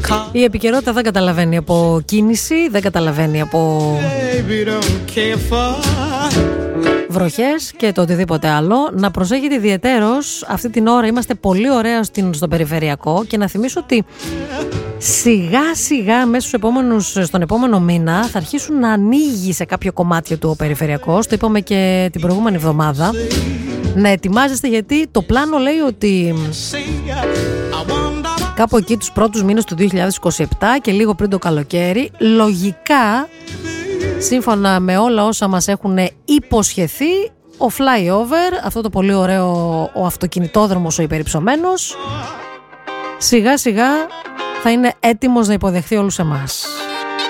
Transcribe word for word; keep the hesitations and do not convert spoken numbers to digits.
Η επικαιρότητα δεν καταλαβαίνει από κίνηση, δεν καταλαβαίνει από βροχές και το οτιδήποτε άλλο. Να προσέχετε ιδιαιτέρως, αυτή την ώρα είμαστε πολύ ωραία στο περιφερειακό, και να θυμίσω ότι σιγά σιγά μέσα στους επόμενους, στον επόμενο μήνα θα αρχίσουν να ανοίγει σε κάποιο κομμάτιο του ο περιφερειακός. Το είπαμε και την προηγούμενη εβδομάδα. Να ετοιμάζεστε, γιατί το πλάνο λέει ότι κάπου εκεί τους πρώτους μήνες του δύο χιλιάδες είκοσι επτά και λίγο πριν το καλοκαίρι, λογικά, σύμφωνα με όλα όσα μας έχουν υποσχεθεί, ο flyover, αυτό το πολύ ωραίο ο αυτοκινητόδρομος ο υπερυψωμένος, σιγά σιγά θα είναι έτοιμος να υποδεχθεί όλους εμάς.